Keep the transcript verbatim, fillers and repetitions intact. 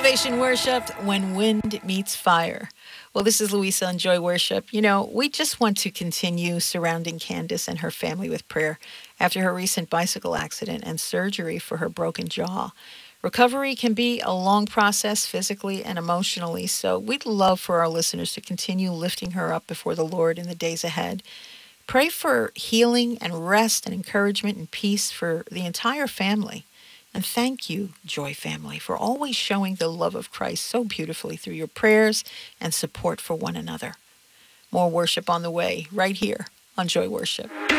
Elevation Worship, when wind meets fire. Well, this is Louisa on Joy Worship. You know, we just want to continue surrounding Candace and her family with prayer after her recent bicycle accident and surgery for her broken jaw. Recovery can be a long process physically and emotionally, so we'd love for our listeners to continue lifting her up before the Lord in the days ahead. Pray for healing and rest and encouragement and peace for the entire family. And thank you, Joy family, for always showing the love of Christ so beautifully through your prayers and support for one another. More worship on the way, right here on Joy Worship.